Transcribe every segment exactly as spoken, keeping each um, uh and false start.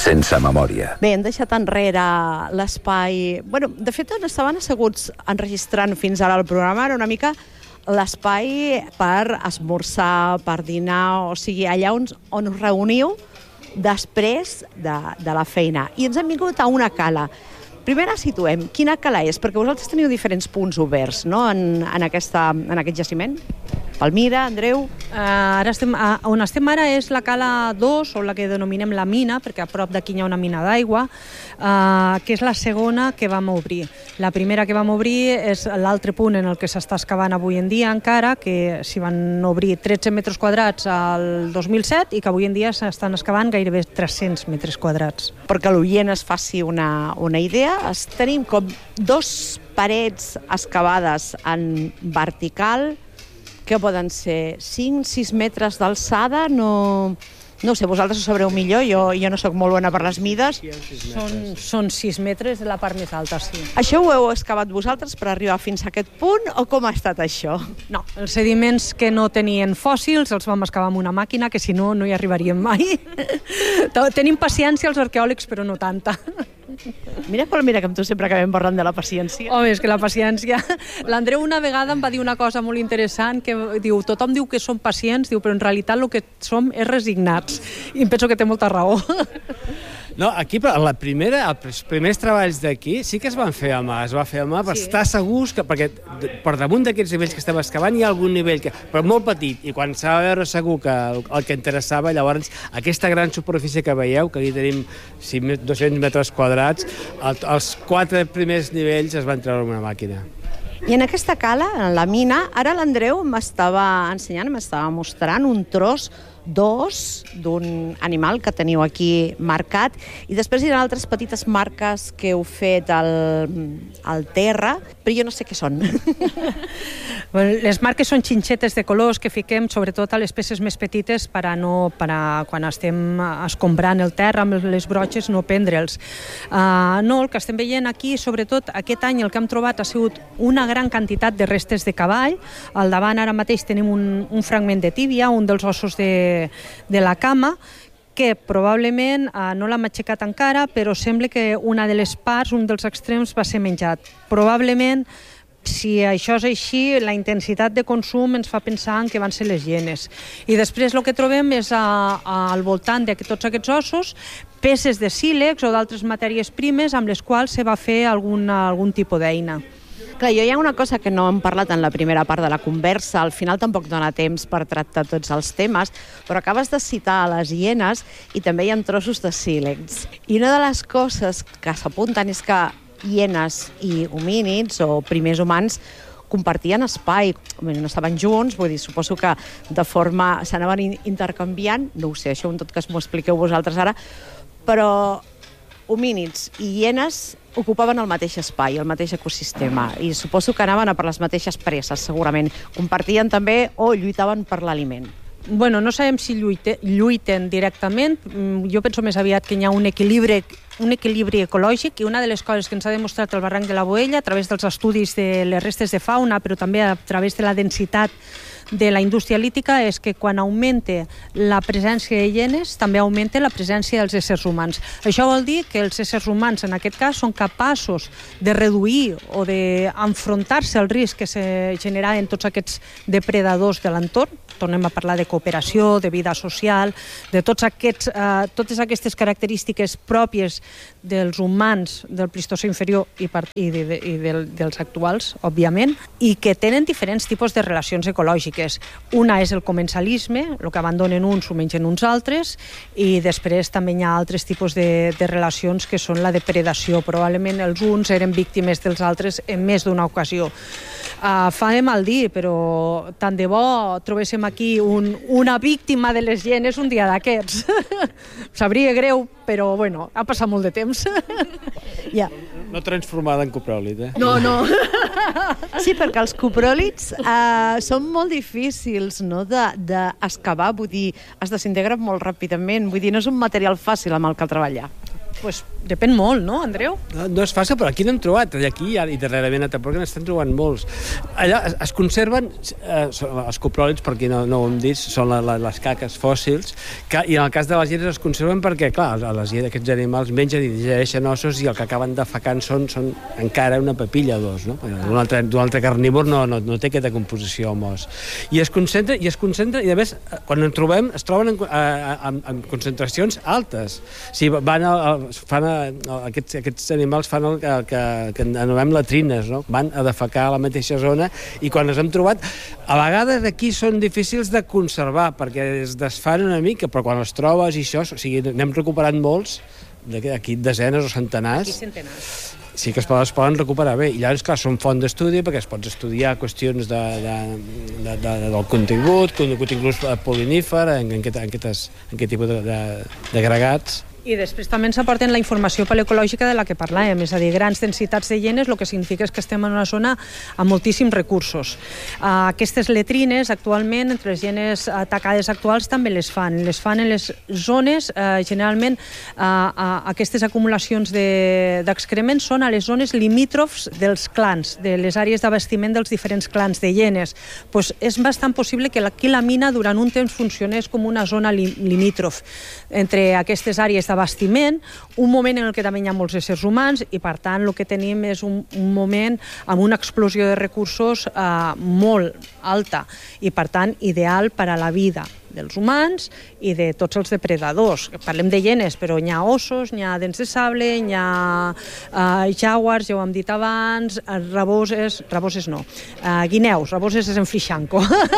sense memòria. Bé, hem deixat enrere l'espai... Bueno, de fet, on estaven asseguts enregistrant fins ara el programa era una mica l'espai per esmorzar, per dinar, o sigui, allà on, on us reuniu després de, de la feina. I ens hem vingut a una cala. Primer la situem. Quina cala és? Perquè vosaltres teniu diferents punts oberts, no?, en, en, aquesta, en aquest jaciment. Palmira, Andreu? Uh, ara estem, uh, on estem ara és la cala dos, o la que denominem la mina, perquè a prop d'aquí hi ha una mina d'aigua, uh, que és la segona que vam obrir. La primera que vam obrir és l'altre punt en el que s'està excavant avui en dia encara, que s'hi van obrir tretze metres quadrats al dos mil set i que avui en dia s'estan excavant gairebé tres-cents metres quadrats. Perquè l'oient es faci una, una idea, es tenim com dos parets excavades en vertical, que poden ser cinc sis metres d'alçada, no... No ho sé, vosaltres ho sabreu millor, jo, jo no sóc molt bona per les mides. Són, són sis metres de la part més alta, sí. Això ho heu excavat vosaltres per arribar fins a aquest punt, o com ha estat això? No, els sediments que no tenien fòssils els vam excavar amb una màquina, que si no, no hi arribaríem mai. Tenim paciència els arqueòlegs, però no tanta. Mira, però mira que amb tu sempre acabem parlant de la paciència. Home, és que la paciència... L'Andreu una vegada em va dir una cosa molt interessant, que diu, tothom diu que som pacients, diu, però en realitat el que som és resignats. I em penso que té molta raó. No, aquí, però la primera, els primers treballs d'aquí sí que es van fer a mà, es va fer a mà per sí. estar segurs, que, perquè per damunt d'aquests nivells que estem excavant hi ha algun nivell, que, però molt petit, i quan s'ha de veure segur que el, el que interessava, llavors aquesta gran superfície que veieu, que aquí tenim dos-cents metres quadrats, el, els quatre primers nivells es van treure amb una màquina. I en aquesta cala, en la mina, ara l'Andreu m'estava ensenyant, m'estava mostrant un tros d'os d'un animal que teniu aquí marcat, i després hi ha altres petites marques que heu fet al, al terra, però jo no sé què són. Bueno, les marques són xinxetes de colors que fiquem sobretot a les peces més petites per a no, per a, quan estem escombrant el terra amb les brotxes, no prendre'ls. Uh, no, el que estem veient aquí, sobretot aquest any el que hem trobat ha sigut una gran quantitat de restes de cavall. Al davant ara mateix tenim un, un fragment de tíbia, un dels ossos de de la cama, que probablement eh, no l'hem aixecat encara, però sembla que una de les parts, un dels extrems, va ser menjat. Probablement, si això és així, la intensitat de consum ens fa pensar en que van ser les hienes. I després el que trobem és a, a, al voltant de tots aquests ossos peces de sílex o d'altres matèries primes amb les quals se va fer algun, algun tipus d'eina. Clar, jo hi ha una cosa que no hem parlat en la primera part de la conversa, al final tampoc dona temps per tractar tots els temes, però acabes de citar les hienes i també hi ha trossos de sílex. I una de les coses que s'apunten és que hienes i homínids o primers humans compartien espai, no estaven junts, vull dir, suposo que de forma s'anaven intercanviant, no ho sé, això en tot cas m'ho expliqueu vosaltres ara, però homínids i hienes ocupaven el mateix espai, el mateix ecosistema, i suposo que anaven a per les mateixes presses, segurament. Compartien també o lluitaven per l'aliment. Bueno, no sabem si lluite, lluiten directament. Jo penso més aviat que hi ha un equilibri, un equilibri ecològic, i una de les coses que ens ha demostrat el barranc de la Boella a través dels estudis de les restes de fauna, però també a través de la densitat de la indústria lítica, és que quan augmenta la presència de hienes també augmenta la presència dels éssers humans. Això vol dir que els éssers humans en aquest cas són capaços de reduir o d'enfrontar-se al risc que se generaven tots aquests depredadors de l'entorn. Tornem a parlar de cooperació, de vida social, de tots aquests, eh, totes aquestes característiques pròpies dels humans del Plistocè inferior i, per, i, de, de, i del, dels actuals, òbviament, i que tenen diferents tipus de relacions ecològiques. Una és el comensalisme, el que abandonen uns ho mengen uns altres, i després també hi ha altres tipus de, de relacions que són la depredació. Probablement els uns eren víctimes dels altres en més d'una ocasió. Uh, fa de mal dir, però tant de bo trobéssim aquí un, una víctima de les hienes un dia d'aquests. Sabria greu, però bueno, ha passat molt de temps. Ja. No transformada en copròlit, eh? No, no. Sí, perquè els copròlits eh, són molt difícils, no?, d'excavar, vull dir, es desintegren molt ràpidament, vull dir, no és un material fàcil amb el que treballar. Pues Depèn molt, no, Andreu? No, no és fàcil, però aquí n'hem trobat. Aquí i darrerament a Tampoc n'estan trobant molts. Allà es, es conserven, eh, els copròlits, per qui no, no ho hem dit, són la, la, les caques fòssils, que, i en el cas de les hienes es conserven perquè, clar, les hienes, aquests animals mengen i digereixen ossos i el que acaben defecant són, són encara una papilla o dos, no? D'un altre, d'un altre carnívor no, no, no té aquesta composició amb os. I es concentra, i es concentra, i a més, quan en trobem, es troben en, en, en concentracions altes. O sigui, van a, a, fan a Aquests, aquests animals fan el que, que, que anomenem latrines, no? Van a defecar a la mateixa zona i quan els hem trobat, a vegades aquí són difícils de conservar perquè es desfan una mica, però quan els trobes i això, o sigui, n'hem recuperat molts, aquí desenes o centenars. Aquí centenars. Sí que es poden, es poden recuperar bé. I llavors, clar, són font d'estudi perquè es pots estudiar qüestions de, de, de, de, del contingut, contingut polinífer, en, en, en, aquest, en aquest tipus d'agregats. I després també ens aporten la informació paleoecològica de la que parlàvem, és a dir, grans densitats de hienes, el que significa és que estem en una zona amb moltíssims recursos. Uh, aquestes letrines, actualment, entre les hienes atacades actuals, també les fan. Les fan en les zones, uh, generalment, uh, uh, aquestes acumulacions d'excrements són a les zones limítrofs dels clans, de les àrees d'abastiment dels diferents clans de hienes. Pues és bastant possible que aquí la mina durant un temps funcionés com una zona li limítrof entre aquestes àrees d'abastiment, un moment en el que també hi ha molts éssers humans i, per tant, el que tenim és un, un moment amb una explosió de recursos eh, molt alta i, per tant, ideal per a la vida dels humans i de tots els depredadors. Parlem de hienes, però hi ha ossos, hi ha dents de sable, hi ha uh, jaguars, ja ho hem dit abans, raboses, raboses no, uh, guineus, raboses és en Frixanco,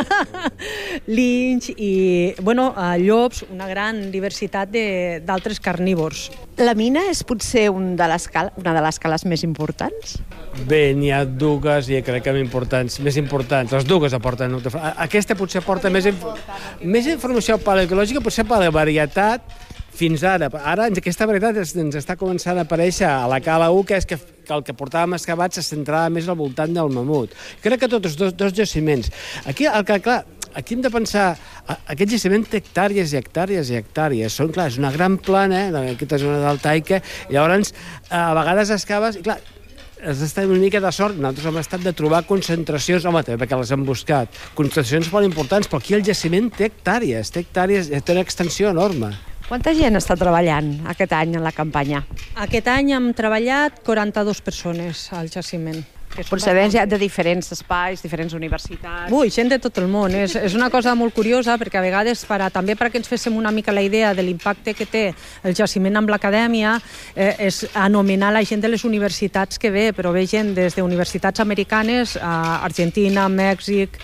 linx i, bueno, uh, llops, una gran diversitat d'altres carnívors. La mina és potser un de les cal una de les cales més importants? Bé, n'hi ha dues i crec que importants, més importants. Les dues aporten... Aquesta potser aporta més, inf més informació paleoecològica, potser per la varietat fins ara. Ara aquesta varietat ens està començant a aparèixer a la cala u, que és que, que el que portàvem excavat se centrava més al voltant del mamut. Crec que tots els dos, dos jaciments. Aquí, el que, clar, aquí hem de pensar, aquest jaciment té hectàrees i hectàrees i hectàrees. Són, clar, és una gran plana, aquesta zona deltaica, i llavors a vegades excaves, i clar, has d'estar una mica de sort. Nosaltres hem estat de trobar concentracions, home, també perquè les hem buscat, concentracions molt importants, però aquí el jaciment té hectàrees, té hectàrees, té una extensió enorme. Quanta gent està treballant aquest any en la campanya? Aquest any hem treballat quaranta-dues persones al jaciment. Procedents ja de diferents espais, diferents universitats... Ui, gent de tot el món. És, és una cosa molt curiosa perquè a vegades, per a, també perquè ens féssim una mica la idea de l'impacte que té el jaciment amb l'acadèmia, eh, és anomenar la gent de les universitats que ve, però ve gent des d'universitats americanes a Argentina, Mèxic...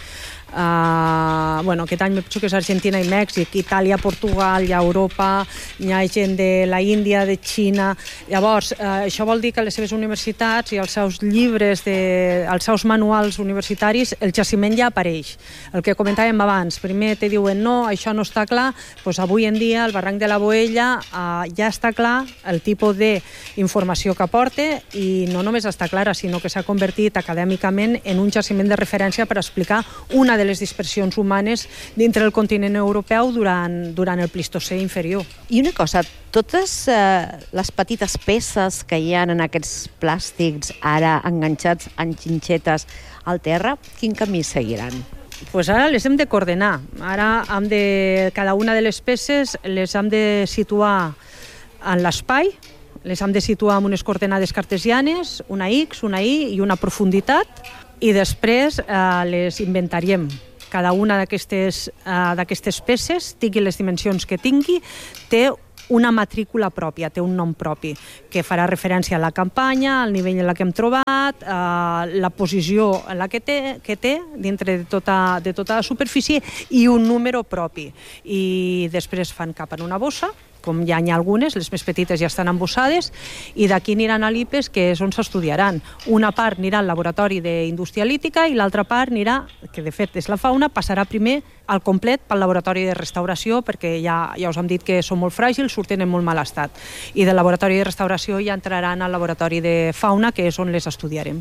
Uh, bueno, aquest any me penso que és Argentina i Mèxic, Itàlia, Portugal, hi ha Europa, hi ha gent de la Índia, de Xina. Llavors, uh, això vol dir que les seves universitats i els seus llibres, de, els seus manuals universitaris, el jaciment ja apareix. El que comentàvem abans, primer te diuen no, això no està clar, doncs avui en dia el barranc de la Boella uh, ja està clar el tipus d'informació que aporta i no només està clara, sinó que s'ha convertit acadèmicament en un jaciment de referència per explicar una de les dispersions humanes dintre del continent europeu durant, durant el Plistocè inferior. I una cosa, totes eh, les petites peces que hi ha en aquests plàstics ara enganxats en xinxetes al terra, quin camí seguiran? Pues ara les hem de coordinar. Ara hem de, cada una de les peces les hem de situar en l'espai, les hem de situar amb unes coordenades cartesianes, una X, una Y i una profunditat, i després eh, les inventariem. Cada una d'aquestes eh, peces, tingui les dimensions que tingui, té una matrícula pròpia, té un nom propi, que farà referència a la campanya, al nivell en la que hem trobat, eh, la posició en la que té, que té dintre de tota, de tota la superfície i un número propi. I després fan cap en una bossa, com ja n'hi ha algunes, les més petites ja estan embossades, i d'aquí aniran a l'I P E S, que és on s'estudiaran. Una part anirà al laboratori d'indústria lítica i l'altra part anirà, que de fet és la fauna, passarà primer al complet pel laboratori de restauració, perquè ja, ja us hem dit que són molt fràgils, surten en molt mal estat. I del laboratori de restauració ja entraran al laboratori de fauna, que és on les estudiarem.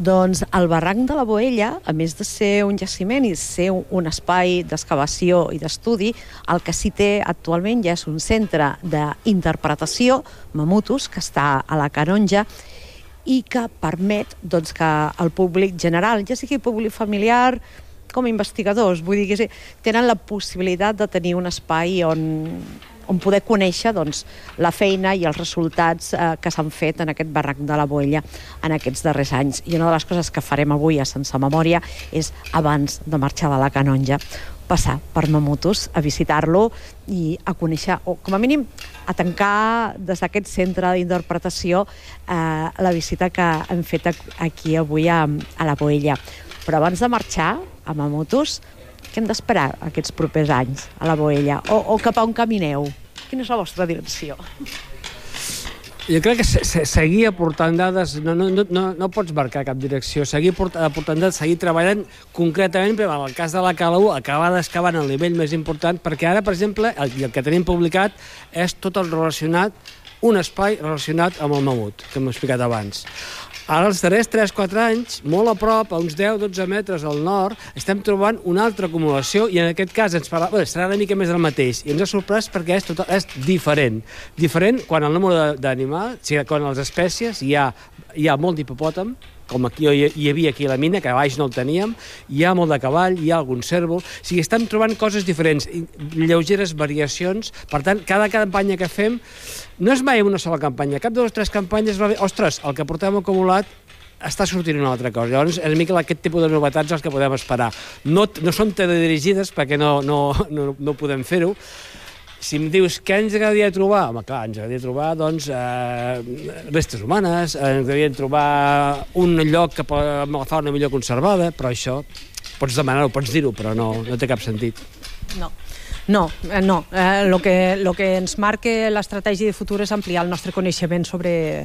Doncs el barranc de la Boella, a més de ser un jaciment i ser un espai d'excavació i d'estudi, el que sí té actualment ja és un centre d'interpretació, Mamutus, que està a la Canonja, i que permet doncs, que el públic general, ja sigui públic familiar, com a investigadors, vull dir que tenen la possibilitat de tenir un espai on, on poder conèixer doncs, la feina i els resultats eh, que s'han fet en aquest barranc de la Boella en aquests darrers anys. I una de les coses que farem avui a Sense Memòria és, abans de marxar de la Canonja, passar per Mamutus a visitar-lo i a conèixer, o com a mínim a tancar des d'aquest centre d'interpretació eh, la visita que hem fet aquí avui a, a la Boella. Però abans de marxar a Mamutus, què hem d'esperar aquests propers anys a la Boella? O, o cap a on camineu? Quina és la vostra direcció? Jo crec que se, se, seguir aportant dades, no, no, no, no pots marcar cap direcció, seguir aportant dades, seguir treballant concretament, però en el cas de la Cala u, acabar d'excavar el nivell més important, perquè ara, per exemple, el, el que tenim publicat és tot el relacionat, un espai relacionat amb el mamut, que hem explicat abans. Ara, els darrers tres quatre anys, molt a prop, a uns deu dotze metres al nord, estem trobant una altra acumulació i en aquest cas ens parla, bé, serà una mica més del mateix. I ens ha sorprès perquè és, total, és diferent. Diferent quan el número d'animals, o sigui, quan les espècies hi ha, hi ha molt d'hipopòtam, com aquí hi havia aquí a la mina, que a baix no el teníem, hi ha molt de cavall, hi ha algun cérvol, o sigui, estem trobant coses diferents, lleugeres variacions, per tant, cada campanya que fem, no és mai una sola campanya, cap de les tres campanyes va bé, ostres, el que portem acumulat està sortint una altra cosa. Llavors, és una mica aquest tipus de novetats els que podem esperar. No, no són teledirigides, perquè no, no, no, no podem fer-ho. Si em dius què ens agradaria trobar, home, clar, ens agradaria trobar, doncs, eh, restes humanes, ens agradaria trobar un lloc que pot la fauna millor conservada, però això pots demanar-ho, pots dir-ho, però no, no té cap sentit. No. No, eh, no. Eh, lo que, lo que ens marca l'estratègia de futur és ampliar el nostre coneixement sobre,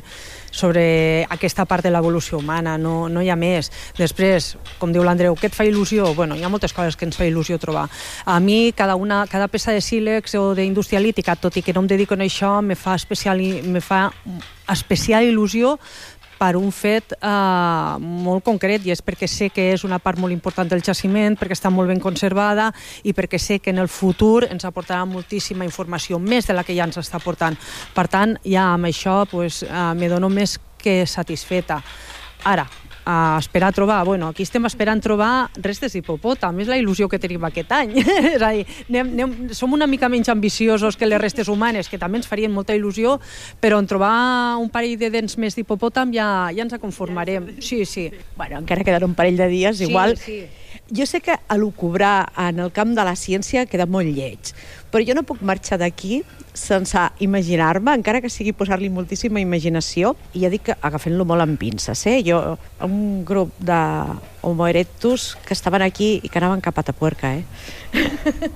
sobre aquesta part de l'evolució humana, no, no hi ha més. Després, com diu l'Andreu, què et fa il·lusió? Bueno, hi ha moltes coses que ens fa il·lusió trobar. A mi, cada, una, cada peça de sílex o d'indústria lítica, tot i que no em dedico a això, me fa especial, me fa especial il·lusió per un fet eh, molt concret, i és perquè sé que és una part molt important del jaciment, perquè està molt ben conservada i perquè sé que en el futur ens aportarà moltíssima informació, més de la que ja ens està aportant. Per tant, ja amb això pues, eh, me dono més que satisfeta. Ara, a esperar trobar, bueno, aquí estem esperant trobar restes d'hipopòtam, és la il·lusió que tenim aquest any. És a dir, anem, anem, som una mica menys ambiciosos que les restes humanes, que també ens farien molta il·lusió, però en trobar un parell de dents més d'hipopòtam ja, ja ens conformarem. Sí, sí. Bueno, encara quedarà un parell de dies, igual. Sí, sí. Jo sé que elucubrar en el camp de la ciència queda molt lleig, però jo no puc marxar d'aquí sense imaginar-me, encara que sigui posar-li moltíssima imaginació, i ja dic que agafant-lo molt amb pinces, eh? Jo, un grup de Homo erectus que estaven aquí i que anaven cap a Tapuerca, eh?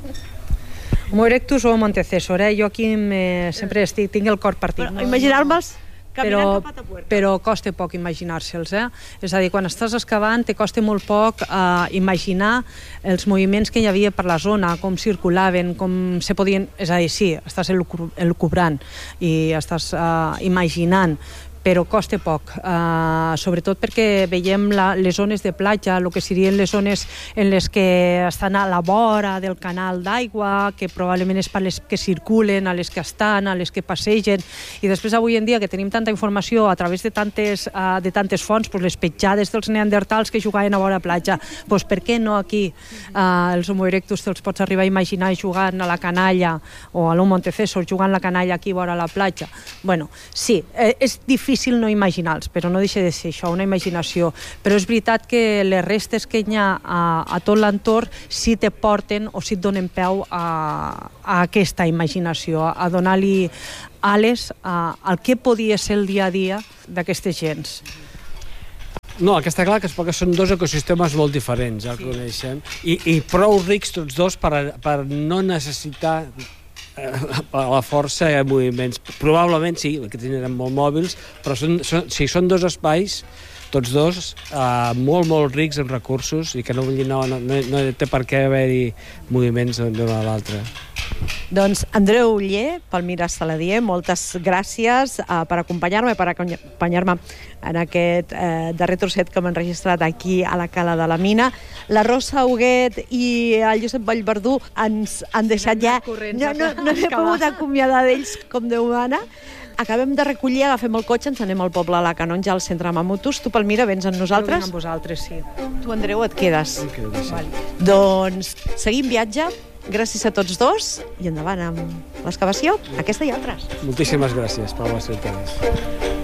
Homo erectus o Homo antecessor, eh? Jo aquí me, sempre estic, tinc el cor partit. Però imaginar-me'ls però, però costa poc imaginar-se'ls, eh? És a dir, quan estàs excavant te costa molt poc eh, imaginar els moviments que hi havia per la zona, com circulaven, com se podien... És a dir, sí, estàs elucubrant i estàs eh, imaginant, però costa poc, uh, sobretot perquè veiem la, les zones de platja, el que serien les zones en les que estan a la vora del canal d'aigua, que probablement és per les que circulen, a les que estan, a les que passegen, i després avui en dia que tenim tanta informació a través de tantes, uh, de tantes fonts, pues les petjades dels neandertals que jugaven a vora platja, pues per què no aquí uh, els Homo erectus te'ls pots arribar a imaginar jugant a la canalla, o a l'Homo antecessor jugant la canalla aquí vora la platja? Bueno, sí, eh, és difícil difícil no imaginar-los, però no deixa de ser això, una imaginació. Però és veritat que les restes que hi ha a, a tot l'entorn sí te porten o sí et donen peu a, a aquesta imaginació, a donar-li ales a, al que podia ser el dia a dia d'aquestes gens. No, el que està clar que és perquè són dos ecosistemes molt diferents, ja el sí. coneixem, i, i prou rics tots dos per, per no necessitar a la força de moviments. Probablement sí, que tindran molt mòbils, però són, són, sí, són dos espais, tots dos, eh, molt, molt rics en recursos i que no, no, no, no té per què haver-hi moviments d'un a l'altre. Doncs Andreu Oller, Palmira Saladier, moltes gràcies uh, per acompanyar-me, per acompanyar-me en aquest uh, darrer trosset que hem enregistrat aquí a la Cala de la Mina. La Rosa Huguet i el Josep Vallverdú ens han deixat ja... No, no, no n'he pogut acomiadar d'ells com Déu mana. Acabem de recollir, agafem el cotxe, ens anem al poble de la Canonja, al centre de Mamutus. Tu, Palmira, vens amb nosaltres? Jo vinc amb vosaltres, sí. Tu, Andreu, et quedes? Em quedo, sí. Vale. Doncs seguim viatge. Gràcies a tots dos i endavant amb l'excavació, aquesta i altres. Moltíssimes gràcies per el vostre interès.